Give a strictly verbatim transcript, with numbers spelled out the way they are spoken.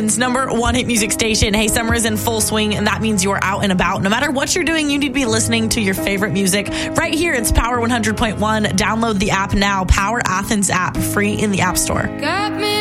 Athens' number one hit music station. Hey, summer is in full swing, and that means you're out and about. No matter what you're doing, you need to be listening to your favorite music. Right here, it's Power one hundred point one. Download the app now. Power Athens app, free in the App Store. Got me